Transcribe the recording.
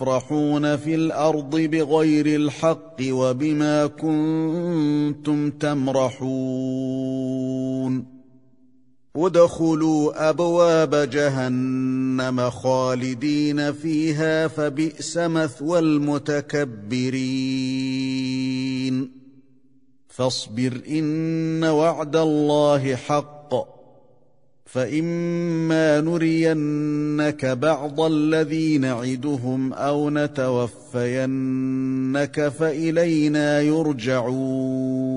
تفرحون في الأرض بغير الحق وبما كنتم تمرحون ادخلوا أبواب جهنم خالدين فيها فبئس مثوى المتكبرين فاصبر إن وعد الله حق فإما نرينك بعض الذي نعدهم أو نتوفينك فإلينا يرجعون